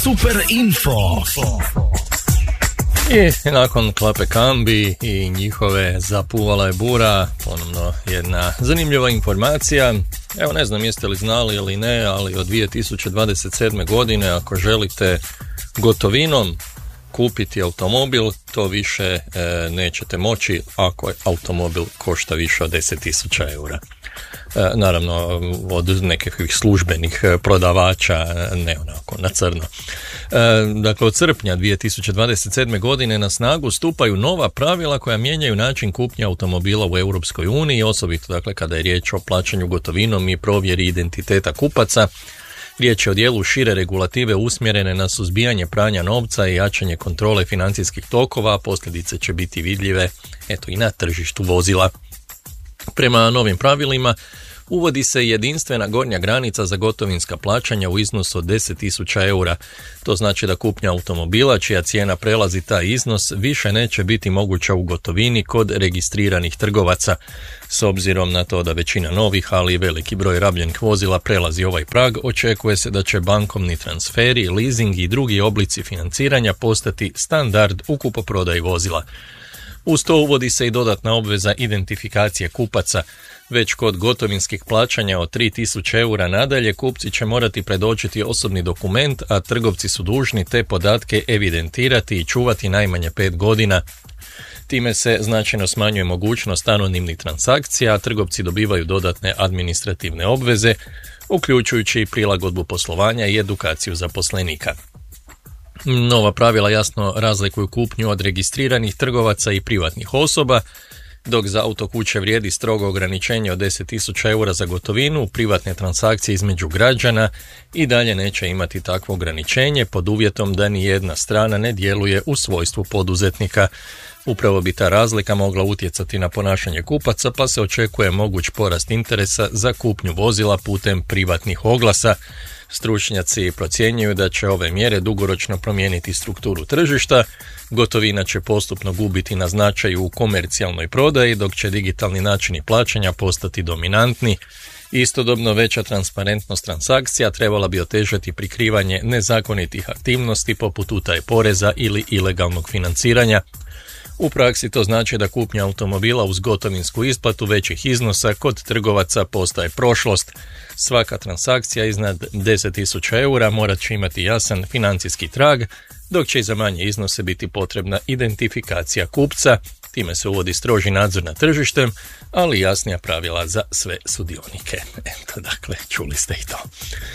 Super info. I nakon Klape Kambi i njihove Zapuvala je bura, ponovno jedna zanimljiva informacija. Evo, ne znam jeste li znali ili ne, ali od 2027. godine ako želite gotovinom kupiti automobil, to više nećete moći ako automobil košta više od 10.000 eura. Naravno od nekakvih službenih prodavača, ne onako na crno. Dakle, od srpnja 2027. godine na snagu stupaju nova pravila koja mijenjaju način kupnje automobila u Europskoj uniji, osobito dakle kada je riječ o plaćanju gotovinom i provjeri identiteta kupaca. Riječ je o dijelu šire regulative usmjerene na suzbijanje pranja novca i jačanje kontrole financijskih tokova, a posljedice će biti vidljive i na tržištu vozila. Prema novim pravilima uvodi se jedinstvena gornja granica za gotovinska plaćanja u iznosu od 10.000 eura. To znači da kupnja automobila čija cijena prelazi taj iznos više neće biti moguća u gotovini kod registriranih trgovaca. S obzirom na to da većina novih, ali i veliki broj rabljenih vozila prelazi ovaj prag, očekuje se da će bankovni transferi, leasing i drugi oblici financiranja postati standard u kupoprodaji vozila. Uz to uvodi se i dodatna obveza identifikacije kupaca. Već kod gotovinskih plaćanja od 3.000 eura nadalje kupci će morati predočiti osobni dokument, a trgovci su dužni te podatke evidentirati i čuvati najmanje 5 godina. Time se značajno smanjuje mogućnost anonimnih transakcija, a trgovci dobivaju dodatne administrativne obveze, uključujući i prilagodbu poslovanja i edukaciju zaposlenika. Nova pravila jasno razlikuju kupnju od registriranih trgovaca i privatnih osoba, dok za autokuće vrijedi strogo ograničenje od 10.000 eura za gotovinu, privatne transakcije između građana i dalje neće imati takvo ograničenje pod uvjetom da ni jedna strana ne djeluje u svojstvu poduzetnika. Upravo bi ta razlika mogla utjecati na ponašanje kupaca, pa se očekuje moguć porast interesa za kupnju vozila putem privatnih oglasa. Stručnjaci procjenjuju da će ove mjere dugoročno promijeniti strukturu tržišta, gotovina će postupno gubiti na značaju u komercijalnoj prodaji, dok će digitalni načini plaćanja postati dominantni. Istodobno veća transparentnost transakcija trebala bi otežati prikrivanje nezakonitih aktivnosti poput utaje poreza ili ilegalnog financiranja. U praksi to znači da kupnja automobila uz gotovinsku isplatu većih iznosa kod trgovaca postaje prošlost. Svaka transakcija iznad 10.000 eura morat će imati jasan financijski trag, dok će i za manje iznose biti potrebna identifikacija kupca. Time se uvodi stroži nadzor nad tržištem, ali jasnija pravila za sve sudionike. Eto, dakle, čuli ste i to.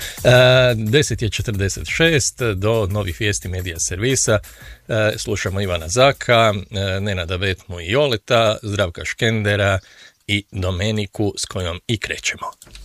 10:46 do novih vijesti medija servisa. Slušamo Ivana Zaka, Nenada Vetmu i Joleta, Zdravka Škendera i Domeniku s kojom i krećemo.